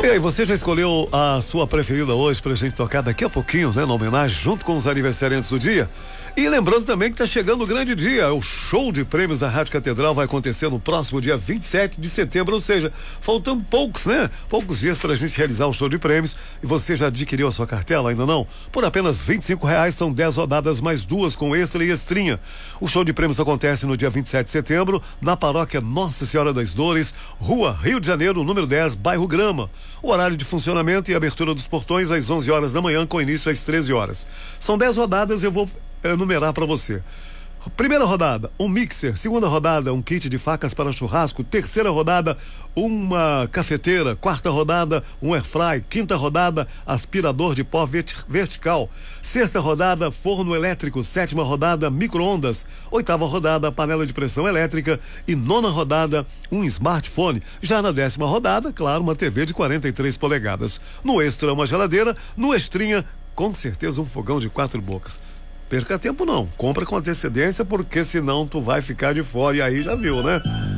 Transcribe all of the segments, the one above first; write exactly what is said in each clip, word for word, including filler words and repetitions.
E aí, você já escolheu a sua preferida hoje pra gente tocar daqui a pouquinho, né? Na homenagem, junto com os aniversariantes do dia. E lembrando também que tá chegando o grande dia, o show de prêmios da Rádio Catedral vai acontecer no próximo dia vinte e sete de setembro, ou seja, faltam poucos, né? Poucos dias pra gente realizar o show de prêmios. E você já adquiriu a sua cartela? Ainda não? Por apenas vinte e cinco reais, são dez rodadas mais duas com extra e extrinha. O show de prêmios acontece no dia vinte e sete de setembro, na paróquia Nossa Senhora das Dores, Rua Rio de Janeiro, número dez, bairro Grama. O horário de funcionamento e abertura dos portões às onze horas da manhã, com início às treze horas. São dez rodadas, eu vou enumerar para você. Primeira rodada, um mixer. Segunda rodada, um kit de facas para churrasco. Terceira rodada, uma cafeteira. Quarta rodada, um airfry. Quinta rodada, aspirador de pó vertical. Sexta rodada, forno elétrico. Sétima rodada, micro-ondas. Oitava rodada, panela de pressão elétrica. E nona rodada, um smartphone. Já na décima rodada, claro, uma T V de quarenta e três polegadas. No extra, uma geladeira. No extrinha, com certeza um fogão de quatro bocas. Perca tempo não, compra com antecedência, porque senão tu vai ficar de fora, e aí já viu, né?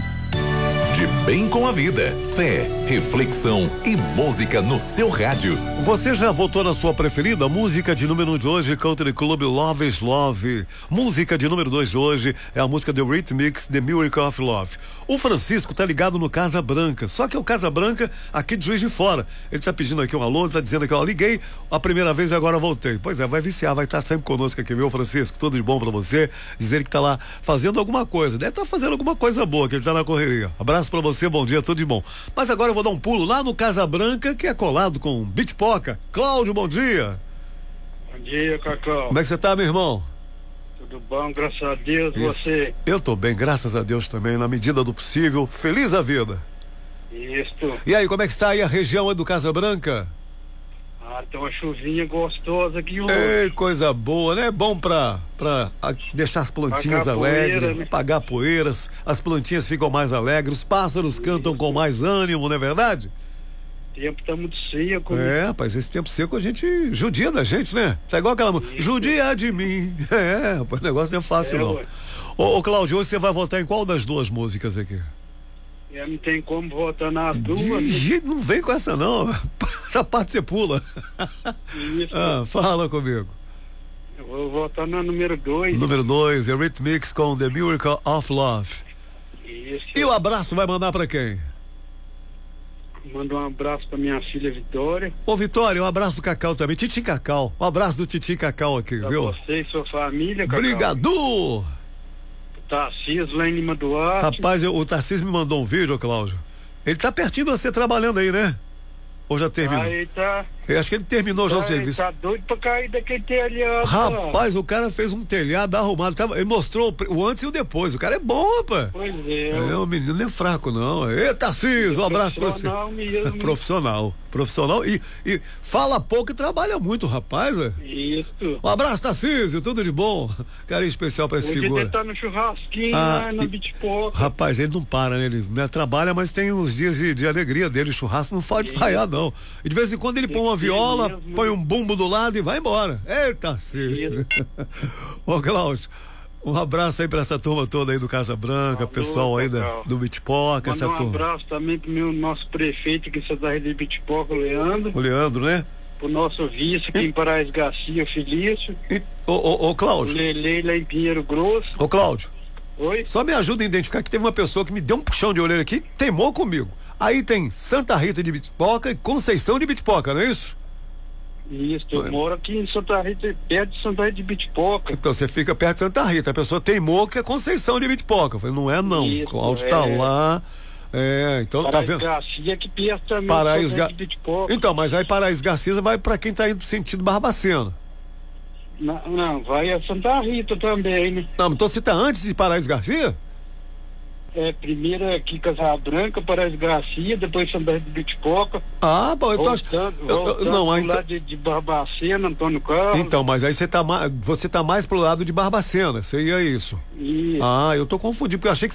De bem com a vida, fé, reflexão e música no seu rádio. Você já votou na sua preferida? Música de número um de hoje, Country Club Love is Love. Música de número dois de hoje é a música The Rhythmics, The Miracle of Love. O Francisco tá ligado no Casa Branca, só que é o Casa Branca aqui de Juiz de Fora. Ele tá pedindo aqui um alô, tá dizendo que eu liguei a primeira vez e agora voltei. Pois é, vai viciar, vai estar sempre conosco aqui, viu, Francisco? Tudo de bom pra você. Dizer que tá lá fazendo alguma coisa, deve estar tá fazendo alguma coisa boa, que ele tá na correria. Abraço pra você, bom dia, tudo de bom. Mas agora eu vou dar um pulo lá no Casa Branca, que é colado com Bitpoca. Cláudio, bom dia. Bom dia, Cacau. Como é que você tá, meu irmão? Tudo bom, graças a Deus. Isso. Você? Eu tô bem, graças a Deus também, na medida do possível. Feliz a vida. Isso. E aí, como é que está aí a região aí do Casa Branca? Ah, tem uma chuvinha gostosa aqui hoje. Ei, coisa boa, né? É bom pra, pra a, deixar as plantinhas Apagar alegres, poeira, né? apagar poeiras, as plantinhas ficam mais alegres, os pássaros Isso. cantam com mais ânimo, não é verdade? O tempo tá muito seco. É, né? rapaz, esse tempo seco a gente judia da gente, né? Tá igual aquela música, judia de mim. É, rapaz, o negócio não é fácil, É, não. ué. Ô, ô, Cláudio, hoje você vai votar em qual das duas músicas aqui? Eu não tem como votar nas duas. De né? jeito, não vem com essa não. Essa parte você pula. Isso. Ah, fala comigo. Eu vou votar na número dois. Número dois, Eurythmics com The Miracle of Love. Isso. E o abraço vai mandar pra quem? Mando um abraço pra minha filha Vitória. Ô, Vitória, um abraço do Cacau também. Titi Cacau. Um abraço do Titi Cacau aqui, Pra viu? você e sua família, Cacau. Obrigado! Tarcísio lá em Lima Duarte. Rapaz, eu, o Tarcísio me mandou um vídeo, ô, Cláudio. Ele tá pertinho de você trabalhando aí, né? Ou já terminou? Aí tá. Eu acho que ele terminou já o Tá, serviço. tá doido pra cair daquele telhado. Rapaz, o cara fez um telhado arrumado. Tava- Ele mostrou o, o antes e o depois. O cara é bom, rapaz. Pois é. É, o menino não é fraco, não. Ei, Tarcísio, um abraço pra você. Profissional mesmo. Profissional. Profissional e, e fala pouco e trabalha muito, rapaz. É. Isso. Um abraço, Tarcísio, tudo de bom. Carinho especial pra essa Hoje figura. ele tá no churrasquinho, Ah, lá na e- Bitpoca. Rapaz, ele não para, né? Ele né, trabalha, mas tem uns dias de, de alegria dele. O churrasco não pode Isso. falhar, não. E de vez em quando ele põe uma que ter viola, mesmo. põe um bumbo do lado e vai embora. Eita, Tarcísio. Ô, Cláudio, um abraço aí pra essa turma toda aí do Casa Branca, Alô, pessoal aí da, Cacau. do Bitpoca, essa Manda um turma. abraço também pro meu, nosso prefeito aqui em Santa Rita de Bitpoca, o Leandro. O Leandro, né? Pro nosso vice aqui em Paraíso Garcia, o Felício. E, ô, ô, ô, O Cláudio, Lele lá em Pinheiro Grosso. ô, Cláudio, Oi? só me ajuda a identificar que teve uma pessoa que me deu um puxão de orelha aqui, teimou comigo. Aí tem Santa Rita de Bitpoca e Conceição de Bitpoca, não é isso? Isso, eu Oi. moro aqui em Santa Rita, perto de Santa Rita de Bitpoca. Então você fica perto de Santa Rita. A pessoa teimou que é Conceição de Bitpoca. Eu falei, não é não. Isso, Cláudio é. tá lá. É, então tá Paraíso vendo? Garcia aqui perto também Paraíso de Santa Ga... Rita de Bitpoca. Então, mas aí Paraíso Garcia vai pra quem tá indo pro sentido Barbacena. Não, não, vai a Santa Rita também, né? Não, então você tá antes de Paraíso Garcia? É, primeiro aqui Casa Branca, Paraíso Garcia, depois Santa Rita de Bitpoca. Ah, bom, eu tô ach... Voltando, eu- eu- voltando não, pro aí então... lado de, de Barbacena, Antônio Carlos. então, mas aí você tá mais, você tá mais pro lado de Barbacena. Seria isso. E Ah, eu tô confundindo porque eu achei que